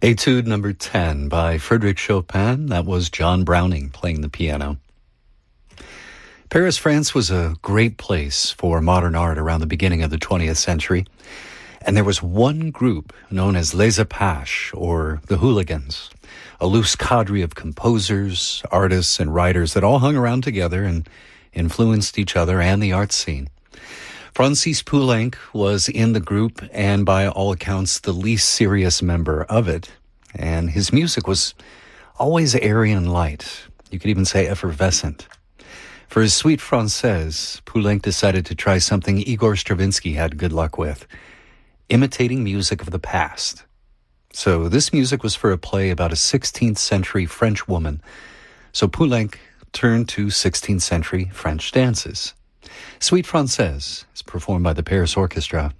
Etude number 10 by Frédéric Chopin. That was John Browning playing the piano. Paris, France was a great place for modern art around the beginning of the 20th century. And there was one group known as Les Apaches, or the Hooligans, a loose cadre of composers, artists, and writers that all hung around together and influenced each other and the art scene. Francis Poulenc was in the group and by all accounts the least serious member of it. And his music was always airy and light. You could even say effervescent. For his Suite Française, Poulenc decided to try something Igor Stravinsky had good luck with, imitating music of the past. So this music was for a play about a 16th century French woman. So Poulenc turned to 16th century French dances. Suite Française is performed by the Paris Orchestra